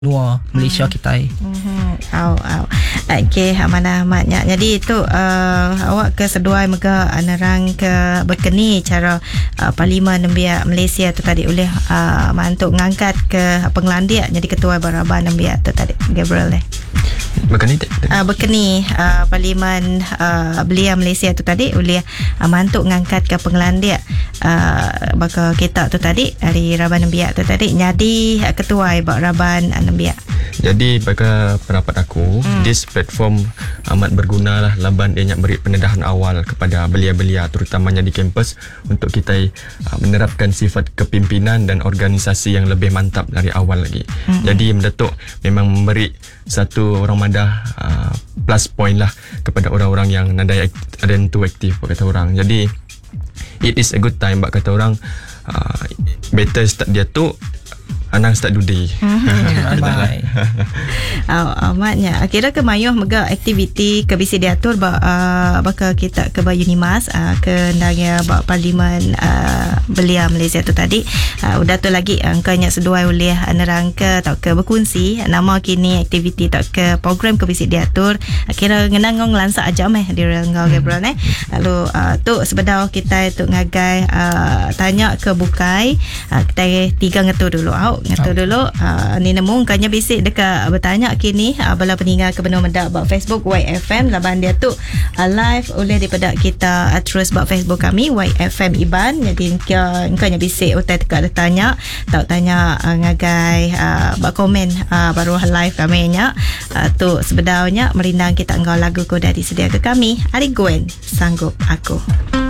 luar Malaysia kita. Okey, mana Ahmadnya. Jadi itu awak ke seduai mega anerang ke berkeni cara Parlimen Nembiak Malaysia tu tadi oleh untuk ngangkat ke pengelandia jadi ketua Baraban Nembiak tu tadi Gabriel berkeni Parlimen belia Malaysia tu tadi oleh mantuk ngangkat ke pengelandia bakal kita tu tadi dari Raban Nembiak tu tadi jadi ketua Raban Nembiak. Jadi bagi pendapat aku, this platform amat berguna lah laban dia nak beri pendedahan awal kepada belia-belia terutamanya di kampus untuk kita menerapkan sifat kepimpinan dan organisasi yang lebih mantap dari awal lagi. Jadi Mendatuk memang memberi satu orang madah plus point lah kepada orang-orang yang ada tu aktif kata orang. Jadi it is a good time bak kata orang better start dia tu Anang start dudi. Amatnya kira ke mayuh mega aktiviti ke bisi diatur bakal kita ke Unimas ke ndangnya Parlimen belia Malaysia tu tadi udah tu lagi angkanya seduai oleh nerang ke atau ke berkongsi nama kini aktiviti tak ke program ke bisi diatur kira ngenang ngong lansa aja di Relengau Gabriel lalu tu sebenarnya kita tu ngagai tanya ke bukai kita tiga ngetu dulu ni nemu kanya bisik dekat bertanya kini bala peninggal ke benua medak bak Facebook YFM laban dia tu live oleh daripada kita terus bak Facebook kami YFM Iban. Jadi kanya bisik utai dekat tanya tak tanya ngagai bak komen baru live kami nya tu sebenarnya merindang kita engkau lagu ko dari sedia ke kami Ari Gwen Sanggup Aku.